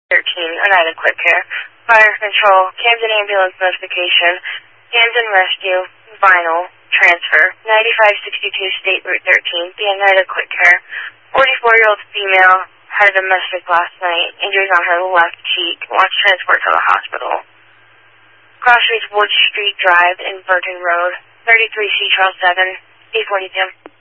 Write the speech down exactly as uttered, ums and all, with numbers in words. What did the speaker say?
thirteen, Oneida Quick Care. Fire Control, Camden Ambulance Notification, Camden Rescue, Vinyl, Transfer, ninety-five sixty-two State Route thirteen, the Oneida Quick Care. forty-four-year-old female had a domestic last night, injuries on her left cheek, wants transport to the hospital. Cross Streets Wood Street Drive in Burton Road, thirty-three C Charles seven, eight forty p m